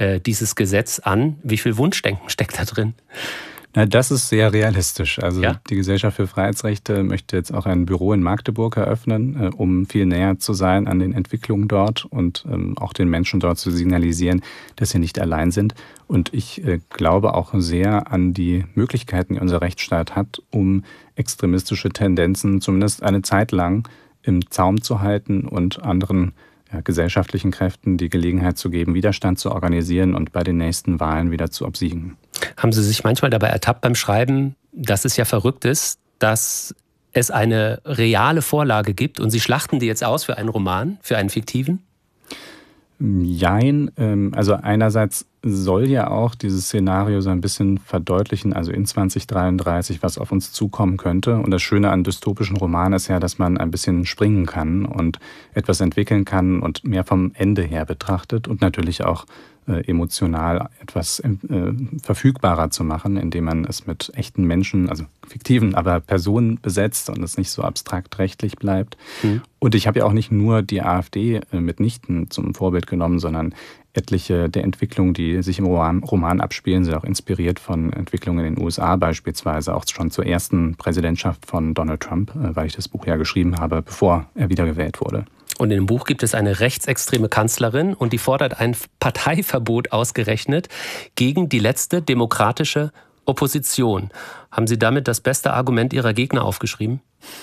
dieses Gesetz an. Wie viel Wunschdenken steckt da drin? Na, das ist sehr realistisch. Also ja? Die Gesellschaft für Freiheitsrechte möchte jetzt auch ein Büro in Magdeburg eröffnen, um viel näher zu sein an den Entwicklungen dort und auch den Menschen dort zu signalisieren, dass sie nicht allein sind. Und ich glaube auch sehr an die Möglichkeiten, die unser Rechtsstaat hat, um extremistische Tendenzen zumindest eine Zeit lang im Zaum zu halten und anderen gesellschaftlichen Kräften die Gelegenheit zu geben, Widerstand zu organisieren und bei den nächsten Wahlen wieder zu obsiegen. Haben Sie sich manchmal dabei ertappt beim Schreiben, dass es ja verrückt ist, dass es eine reale Vorlage gibt und Sie schlachten die jetzt aus für einen Roman, für einen fiktiven? Jein. Also einerseits soll ja auch dieses Szenario so ein bisschen verdeutlichen, also in 2033, was auf uns zukommen könnte. Und das Schöne an dystopischen Romanen ist ja, dass man ein bisschen springen kann und etwas entwickeln kann und mehr vom Ende her betrachtet und natürlich auch emotional etwas verfügbarer zu machen, indem man es mit echten Menschen, also fiktiven, aber Personen besetzt und es nicht so abstrakt rechtlich bleibt. Und ich habe ja auch nicht nur die AfD mitnichten zum Vorbild genommen, sondern etliche der Entwicklungen, die sich im Roman abspielen, sind auch inspiriert von Entwicklungen in den USA beispielsweise, auch schon zur ersten Präsidentschaft von Donald Trump, weil ich das Buch ja geschrieben habe, bevor er wiedergewählt wurde. Und in dem Buch gibt es eine rechtsextreme Kanzlerin und die fordert ein Parteiverbot ausgerechnet gegen die letzte demokratische Opposition. Haben Sie damit das beste Argument Ihrer Gegner aufgeschrieben?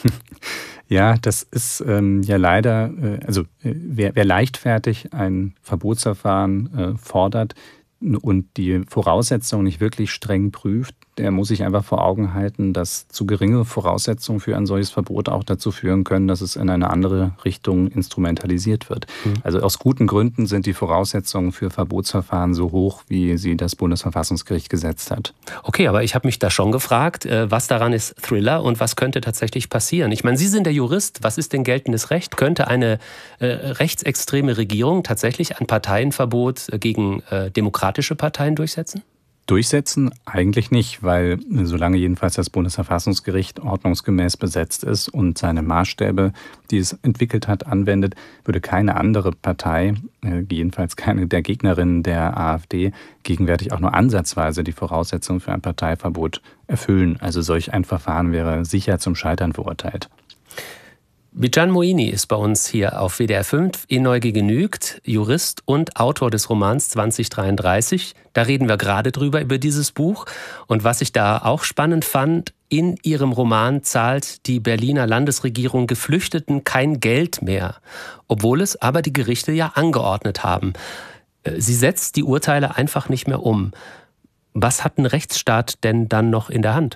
Ja, das ist ja leider, wer leichtfertig ein Verbotsverfahren fordert und die Voraussetzungen nicht wirklich streng prüft, der muss sich einfach vor Augen halten, dass zu geringe Voraussetzungen für ein solches Verbot auch dazu führen können, dass es in eine andere Richtung instrumentalisiert wird. Also aus guten Gründen sind die Voraussetzungen für Verbotsverfahren so hoch, wie sie das Bundesverfassungsgericht gesetzt hat. Okay, aber ich habe mich da schon gefragt, was daran ist Thriller und was könnte tatsächlich passieren? Ich meine, Sie sind der Jurist. Was ist denn geltendes Recht? Könnte eine rechtsextreme Regierung tatsächlich ein Parteienverbot gegen demokratische Parteien durchsetzen? Durchsetzen eigentlich nicht, weil solange jedenfalls das Bundesverfassungsgericht ordnungsgemäß besetzt ist und seine Maßstäbe, die es entwickelt hat, anwendet, würde keine andere Partei, jedenfalls keine der Gegnerinnen der AfD, gegenwärtig auch nur ansatzweise die Voraussetzungen für ein Parteiverbot erfüllen. Also solch ein Verfahren wäre sicher zum Scheitern verurteilt. Bijan Moini ist bei uns hier auf WDR 5 in Neugier genügt, Jurist und Autor des Romans 2033. Da reden wir gerade drüber, über dieses Buch. Und was ich da auch spannend fand, in Ihrem Roman zahlt die Berliner Landesregierung Geflüchteten kein Geld mehr, obwohl es aber die Gerichte ja angeordnet haben. Sie setzt die Urteile einfach nicht mehr um. Was hat ein Rechtsstaat denn dann noch in der Hand?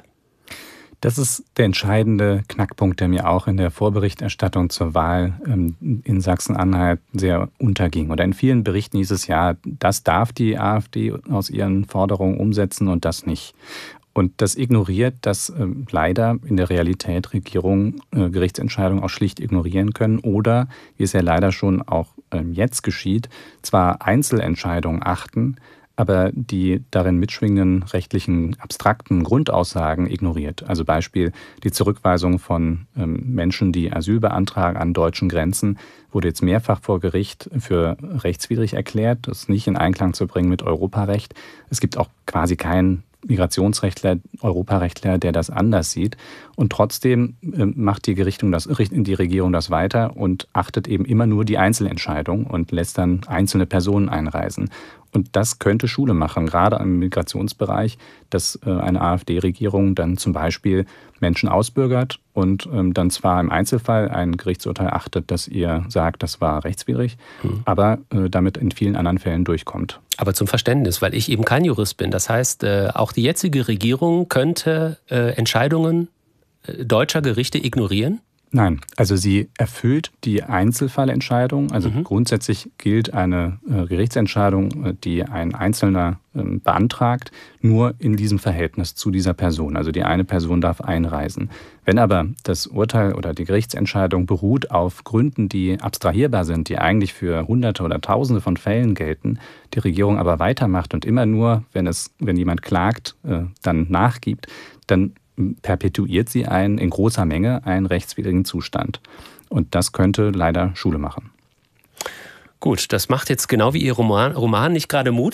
Das ist der entscheidende Knackpunkt, der mir auch in der Vorberichterstattung zur Wahl in Sachsen-Anhalt sehr unterging. Oder in vielen Berichten hieß es ja, das darf die AfD aus ihren Forderungen umsetzen und das nicht. Und das ignoriert, dass leider in der Realität Regierungen Gerichtsentscheidungen auch schlicht ignorieren können oder, wie es ja leider schon auch jetzt geschieht, zwar Einzelentscheidungen achten, aber die darin mitschwingenden rechtlichen abstrakten Grundaussagen ignoriert. Also Beispiel die Zurückweisung von Menschen, die Asyl beantragen an deutschen Grenzen, wurde jetzt mehrfach vor Gericht für rechtswidrig erklärt. Das ist nicht in Einklang zu bringen mit Europarecht. Es gibt auch quasi keinen Migrationsrechtler, Europarechtler, der das anders sieht. Und trotzdem macht die Regierung das weiter und achtet eben immer nur die Einzelentscheidung und lässt dann einzelne Personen einreisen. Und das könnte Schule machen, gerade im Migrationsbereich, dass eine AfD-Regierung dann zum Beispiel Menschen ausbürgert und dann zwar im Einzelfall ein Gerichtsurteil achtet, das ihr sagt, das war rechtswidrig, aber damit in vielen anderen Fällen durchkommt. Aber zum Verständnis, weil ich eben kein Jurist bin. Das heißt, auch die jetzige Regierung könnte Entscheidungen deutscher Gerichte ignorieren? Nein, also sie erfüllt die Einzelfallentscheidung. Also grundsätzlich gilt eine Gerichtsentscheidung, die ein Einzelner beantragt, nur in diesem Verhältnis zu dieser Person. Also die eine Person darf einreisen. Wenn aber das Urteil oder die Gerichtsentscheidung beruht auf Gründen, die abstrahierbar sind, die eigentlich für Hunderte oder Tausende von Fällen gelten, die Regierung aber weitermacht und immer nur, wenn jemand klagt, dann nachgibt, dann perpetuiert sie in großer Menge einen rechtswidrigen Zustand. Und das könnte leider Schule machen. Gut, das macht jetzt genau wie Ihr Roman nicht gerade Mut.